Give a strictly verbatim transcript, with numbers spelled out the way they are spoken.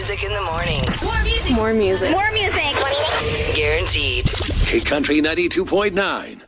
music in the morning. More music. More music. More music. Guaranteed. K Country ninety-two point nine.